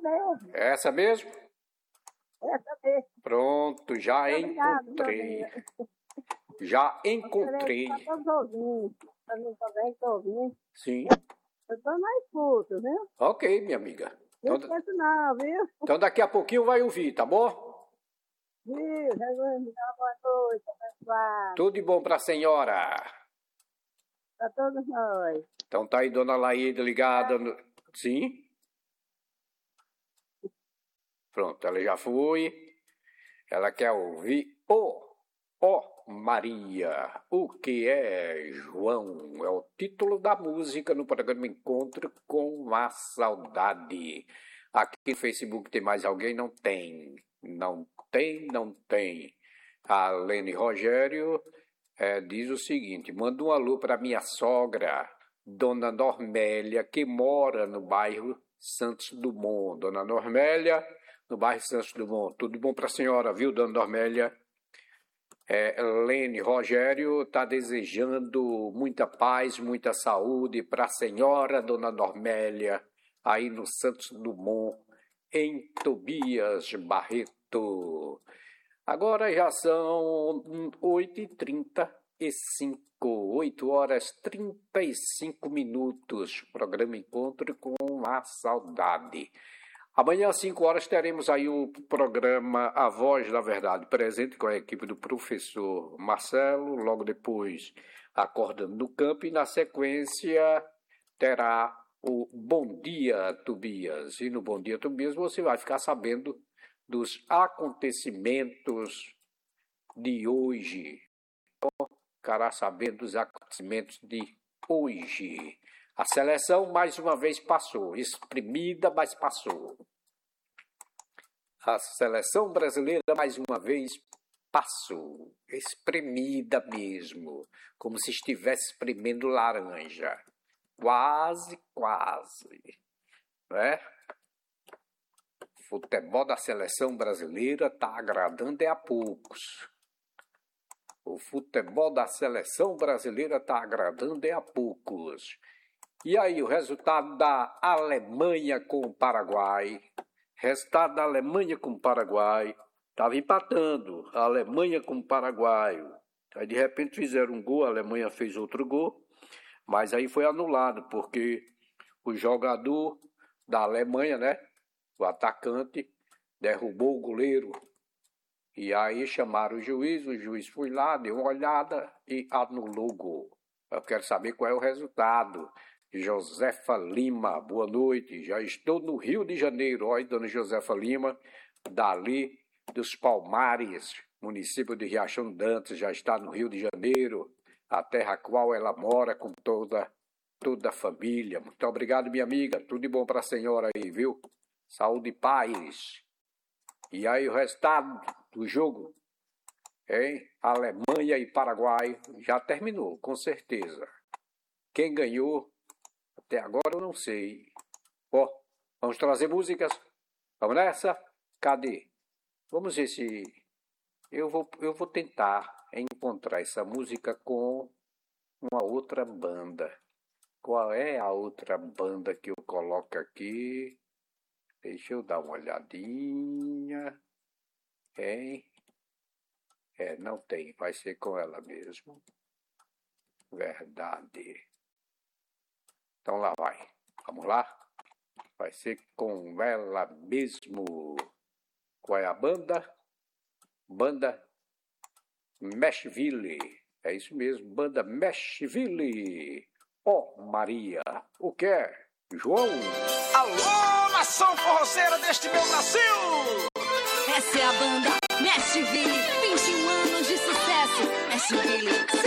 mesmo. Essa mesmo? Essa mesmo. Pronto, já Obrigado, encontrei. meu Já encontrei. Para todos os ouvintes. Para mim também, que ouvintes. Sim. Eu estou na escuta, viu? Ok, minha amiga. Não esquece não, viu? Então daqui a pouquinho vai ouvir, tá bom? Viu? Boa noite, abençoado. Tudo de bom pra senhora. Para todos nós. Então tá aí, dona Laída ligada. Sim? Pronto, ela já foi. Ela quer ouvir Maria, o que é João? É o título da música no programa Encontro com a Saudade. Aqui no Facebook tem mais alguém? Não tem. Não tem. A Lene Rogério diz o seguinte: manda um alô para minha sogra, Dona Normélia, que mora no bairro Santos Dumont. Dona Normélia, no bairro Santos Dumont. Tudo bom para a senhora, viu, Dona Normélia? Lene Rogério está desejando muita paz, muita saúde para a senhora, Dona Normélia, aí no Santos Dumont, em Tobias Barreto. Agora já são 8h35, 8h35, programa Encontro com a Saudade. Amanhã às 5h teremos aí o programa A Voz da Verdade, presente com a equipe do professor Marcelo, logo depois Acordando no Campo, e na sequência terá o Bom Dia Tobias. E no Bom Dia Tobias você vai ficar sabendo dos acontecimentos de hoje. Ficará sabendo dos acontecimentos de hoje. A seleção mais uma vez passou, espremida, mas passou. A seleção brasileira mais uma vez passou, espremida mesmo, como se estivesse espremendo laranja. Quase, né? O futebol da seleção brasileira está agradando a poucos. O futebol da seleção brasileira está agradando a poucos. E aí, o resultado da Alemanha com o Paraguai. Resultado da Alemanha com o Paraguai. Estava empatando a Alemanha com o Paraguai. Aí, de repente, fizeram um gol, a Alemanha fez outro gol. Mas aí foi anulado, porque o jogador da Alemanha, né, o atacante, derrubou o goleiro. E aí chamaram o juiz foi lá, deu uma olhada e anulou o gol. Eu quero saber qual é o resultado. Josefa Lima, boa noite. Já estou no Rio de Janeiro. Olha, dona Josefa Lima, dali dos Palmares, município de Riachão Dantas, já está no Rio de Janeiro, a terra a qual ela mora com toda a família. Muito obrigado, minha amiga. Tudo de bom para a senhora aí, viu? Saúde e paz. E aí o resultado do jogo, hein? Alemanha e Paraguai já terminou, com certeza. Quem ganhou? Até agora eu não sei. Vamos trazer músicas? Vamos nessa? Cadê? Vamos ver se... Eu vou tentar encontrar essa música com uma outra banda. Qual é a outra banda que eu coloco aqui? Deixa eu dar uma olhadinha. Hein? Não tem. Vai ser com ela mesmo. Verdade. Então lá vai. Vamos lá? Vai ser com ela mesmo. Qual é a banda? Banda Meshville. É isso mesmo, banda Meshville. Maria. O que é? João? Alô, nação forrozeira deste meu Brasil! Essa é a banda Meshville. 21 anos de sucesso. Meshville.